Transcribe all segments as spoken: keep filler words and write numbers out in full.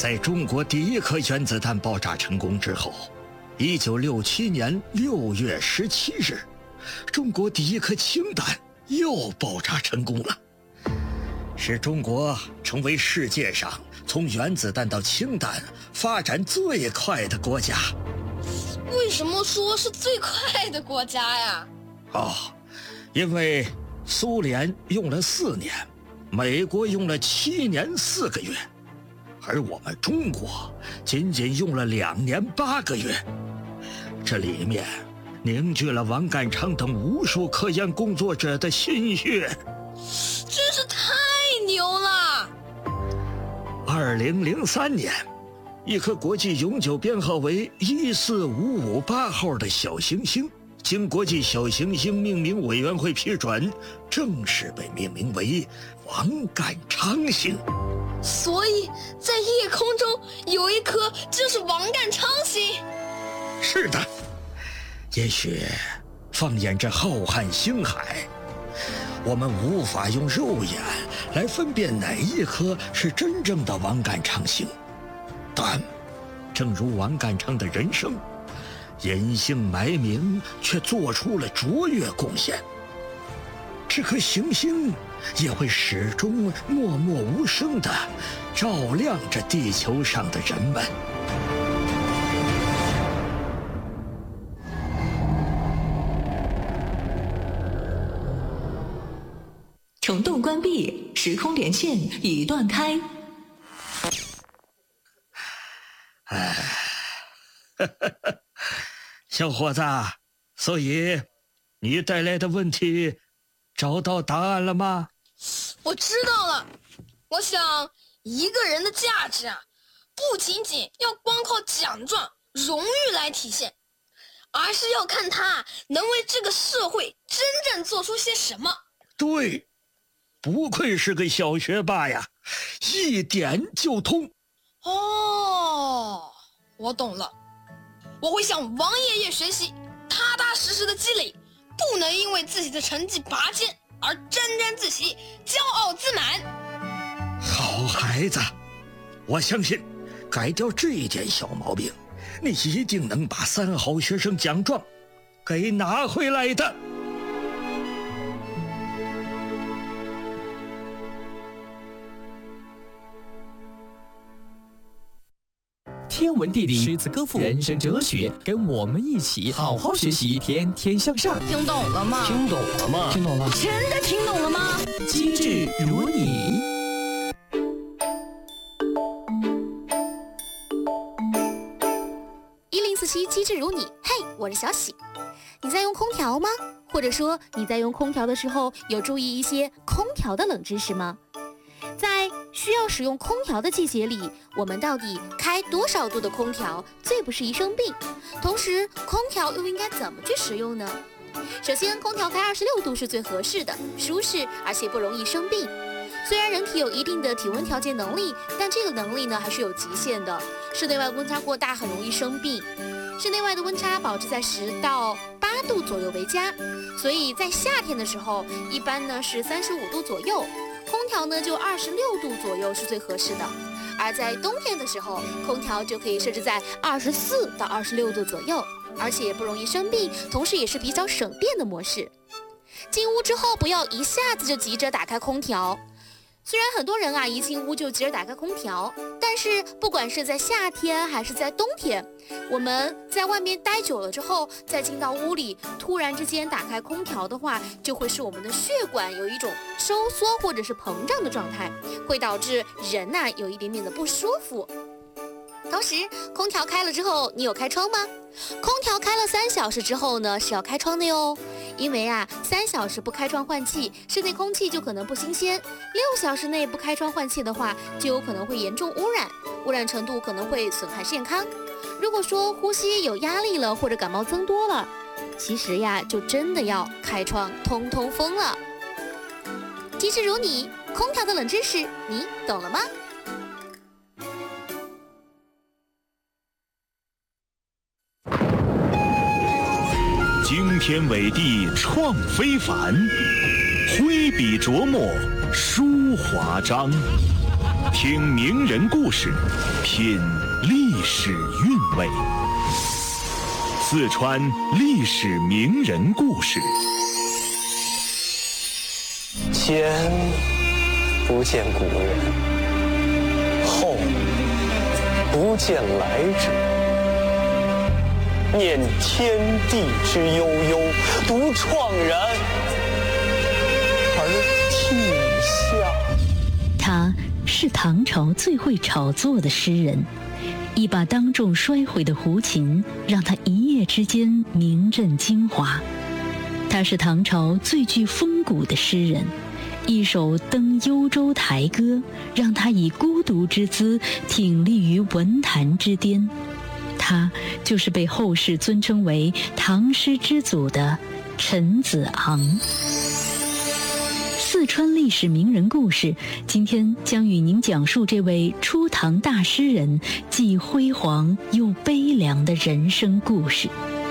在中国第一颗原子弹爆炸成功之后，一九六七年六月十七日，中国第一颗氢弹又爆炸成功了，使中国成为世界上从原子弹到氢弹发展最快的国家。 为什么说是最快的国家呀？ 哦，因为苏联用了四年，美国用了七年四个月，而我们中国仅仅用了两年八个月。这里面凝聚了王淦昌等无数科研工作者的心血， 真是太牛了。 二零零三年，一颗国际永久编号为一四五五八号的小行星经国际小行星命名委员会批准，正式被命名为王淦昌星。 所以在夜空中有一颗就是王淦昌星。 是的，也许放眼这浩瀚星海，我们无法用肉眼来分辨哪一颗是真正的王淦昌星，但正如王淦昌的人生，隐姓埋名却做出了卓越贡献，这颗行星也会始终默默无声地照亮着地球上的人们。 虫洞关闭，时空连线已断开。 哎，小伙子，所以你带来的问题找到答案了吗？ 我知道了。我想一个人的价值啊，不仅仅要光靠奖状荣誉来体现，而是要看他能为这个社会真正做出些什么。 对，不愧是个小学霸呀，一点就通。 哦，我懂了。我会向王爷爷学习，踏踏实实的积累，不能因为自己的成绩拔尖而沾沾自喜，骄傲自满。 好孩子，我相信改掉这一点小毛病，你一定能把三好学生奖状给拿回来的。 天文地理、诗词歌赋、人生哲学，跟我们一起好好学习，天天向上。 听懂了吗？ 听懂了吗？听懂了。 真的听懂了吗？ 机智如你。 一零四七机智如你，嘿，我是小喜。你在用空调吗？或者说你在用空调的时候有注意一些空调的冷知识吗？在需要使用空调的季节里，我们到底开多少度的空调最不适宜生病？同时，空调又应该怎么去使用呢？首先，空调开二十六度是最合适的，舒适而且不容易生病。虽然人体有一定的体温调节能力，但这个能力呢还是有极限的。室内外温差过大很容易生病。室内外的温差保持在十到八度左右为佳，所以在夏天的时候，一般呢是三十五度左右。空调呢就二十六度左右是最合适的，而在冬天的时候，空调就可以设置在二十四到二十六度左右，而且不容易生病，同时也是比较省电的模式。进屋之后不要一下子就急着打开空调，虽然很多人啊一进屋就急着打开空调，但是不管是在夏天还是在冬天，我们在外面待久了之后，再进到屋里，突然之间打开空调的话，就会使我们的血管有一种收缩或者是膨胀的状态，会导致人呐、啊、有一点点的不舒服。同时，空调开了之后，你有开窗吗？空调开了三小时之后呢，是要开窗的哟。因为啊，三小时不开窗换气，室内空气就可能不新鲜；六小时内不开窗换气的话，就有可能会严重污染，污染程度可能会损害健康。如果说呼吸有压力了，或者感冒增多了，其实呀，就真的要开窗通通风了。机智如你，空调的冷知识，你懂了吗？ 惊天伟地创非凡，挥笔琢磨书华章。 听名人故事，品历史韵味。四川历史名人故事。 前不见古人，后不见来者。念天地之悠悠，独怆然而涕下。 他是唐朝最会炒作的诗人，一把当众摔毁的胡琴让他一夜之间名震京华。他是唐朝最具风骨的诗人，一首《登幽州台歌》让他以孤独之姿挺立于文坛之巅。他就是被后世尊称为唐诗之祖的陈子昂。四川历史名人故事，今天将与您讲述这位初唐大诗人既辉煌又悲凉的人生故事。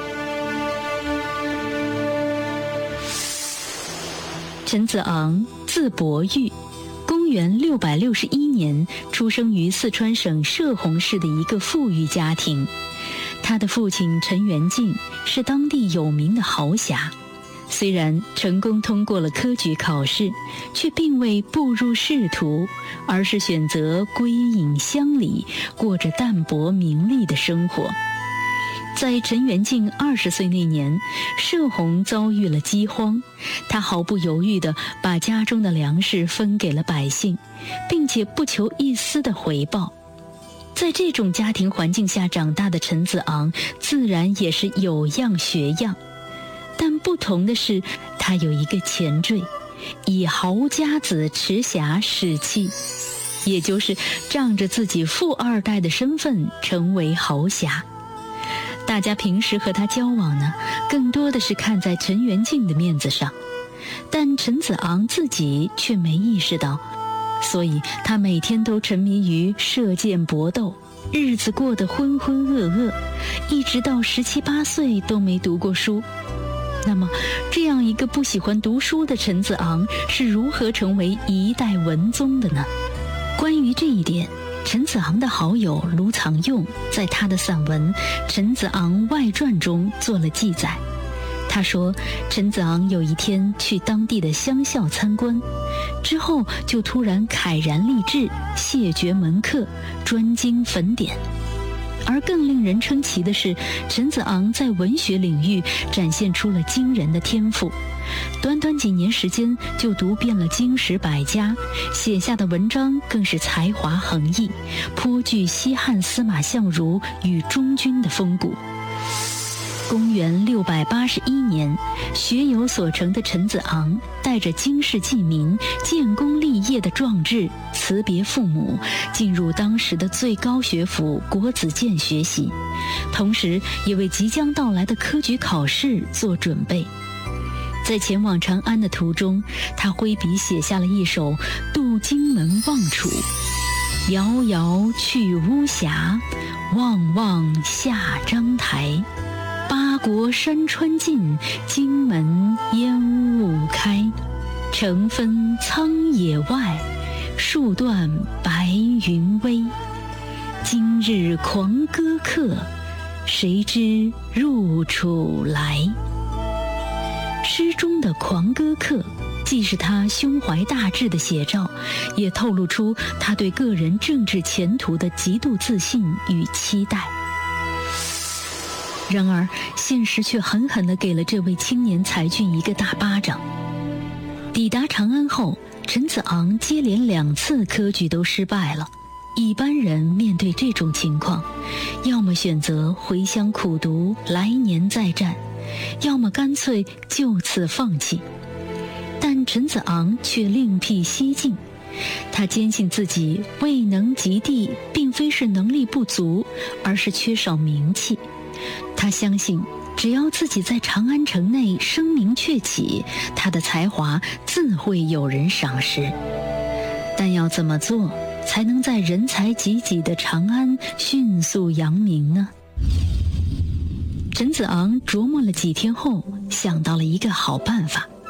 陈子昂，字伯玉，公元六百六十一年出生于四川省射洪市的一个富裕家庭。他的父亲陈元敬是当地有名的豪侠，虽然成功通过了科举考试，却并未步入仕途，而是选择归隐乡里，过着淡泊名利的生活。在陈元敬二十岁那年，射洪遭遇了饥荒，他毫不犹豫地把家中的粮食分给了百姓，并且不求一丝的回报。在这种家庭环境下长大的陈子昂，自然也是有样学样。但不同的是，他有一个前缀，以豪家子迟霞使气，也就是仗着自己富二代的身份成为豪侠。大家平时和他交往呢，更多的是看在陈元敬的面子上，但陈子昂自己却没意识到，所以他每天都沉迷于射箭搏斗，日子过得浑浑噩噩，一直到十七八岁都没读过书。那么，这样一个不喜欢读书的陈子昂是如何成为一代文宗的呢？关于这一点，陈子昂的好友卢藏用在他的散文《陈子昂外传》中做了记载。他说，陈子昂有一天去当地的乡校参观，之后就突然慨然立志，谢绝门客，专精焚典。而更令人称奇的是，陈子昂在文学领域展现出了惊人的天赋，短短几年时间就读遍了经史百家，写下的文章更是才华横溢，颇具西汉司马相如与忠君的风骨。公元六百八十一年，学有所成的陈子昂带着经世济民、建功立业的壮志，辞别父母，进入当时的最高学府国子监学习，同时也为即将到来的科举考试做准备。在前往长安的途中，他挥笔写下了一首《渡荆门望楚》：遥遥去巫峡，望望下章台。八国山川尽，荆门烟雾开。城分苍野外，树断白云微。今日狂歌客，谁知入楚来？诗中的狂歌客既是他胸怀大志的写照，也透露出他对个人政治前途的极度自信与期待。然而现实却狠狠地给了这位青年才俊一个大巴掌。抵达长安后，陈子昂接连两次科举都失败了。一般人面对这种情况，要么选择回乡苦读，来年再战，要么干脆就此放弃。但陈子昂却另辟蹊径，他坚信自己未能及第，并非是能力不足，而是缺少名气。他相信，只要自己在长安城内声名鹊起，他的才华自会有人赏识。但要怎么做，才能在人才济济的长安迅速扬名呢？陈子昂琢磨了几天后，想到了一个好办法。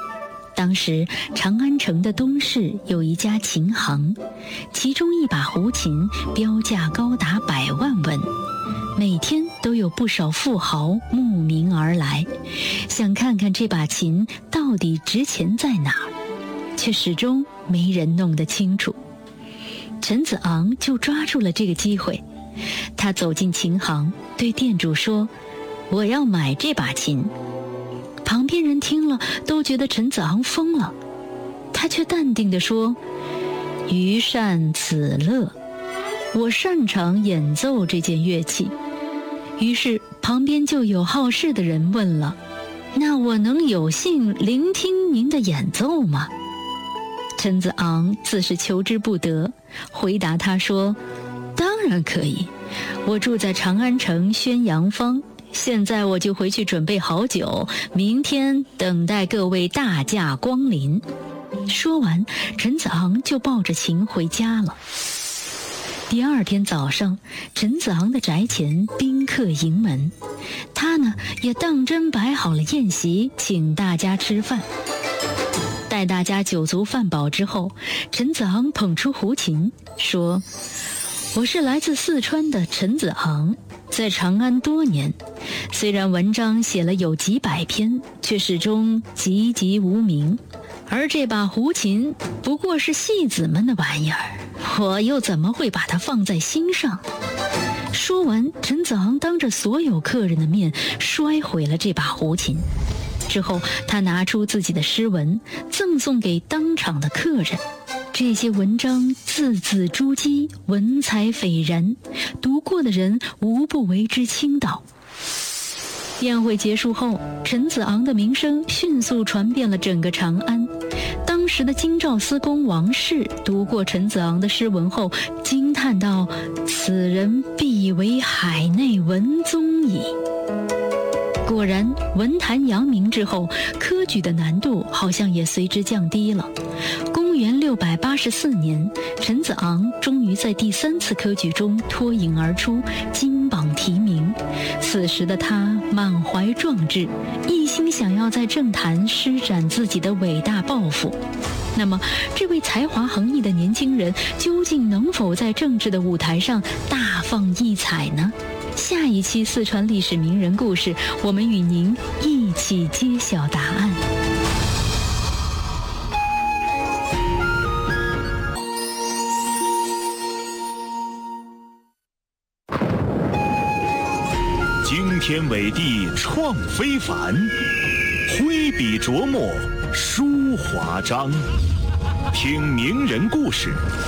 当时长安城的东市有一家琴行，其中一把胡琴标价高达百万文，每天都有不少富豪慕名而来，想看看这把琴到底值钱在哪儿，却始终没人弄得清楚。陈子昂就抓住了这个机会，他走进琴行，对店主说：“我要买这把琴。”旁边人听了都觉得陈子昂疯了，他却淡定地说：“余善此乐，我擅长演奏这件乐器。”于是旁边就有好事的人问了：“那我能有幸聆听您的演奏吗？”陈子昂自是求之不得，回答他说：“当然可以，我住在长安城宣阳坊，现在我就回去准备好酒，明天等待各位大驾光临。”说完，陈子昂就抱着琴回家了。第二天早上，陈子昂的宅前宾客迎门，他呢也当真摆好了宴席，请大家吃饭。待大家酒足饭饱之后，陈子昂捧出胡琴，说：“我是来自四川的陈子昂，在长安多年，虽然文章写了有几百篇，却始终籍籍无名。而这把胡琴不过是戏子们的玩意儿，我又怎么会把它放在心上？”说完，陈子昂当着所有客人的面摔毁了这把胡琴。之后，他拿出自己的诗文，赠送给当场的客人。这些文章字字珠玑，文采斐然，读过的人无不为之倾倒。宴会结束后，陈子昂的名声迅速传遍了整个长安。当时的京兆司公王氏读过陈子昂的诗文后，惊叹道：“此人必为海内文宗矣。”果然，文坛扬名之后，科举的难度好像也随之降低了。公元六百八十四年，陈子昂终于在第三次科举中脱颖而出，金榜题名。此时的他满怀壮志，一心想要在政坛施展自己的伟大抱负。那么，这位才华横溢的年轻人究竟能否在政治的舞台上大放异彩呢？下一期四川历史名人故事，我们与您一起揭晓答案。 惊天伟地创非凡，挥笔琢磨书华章。听名人故事，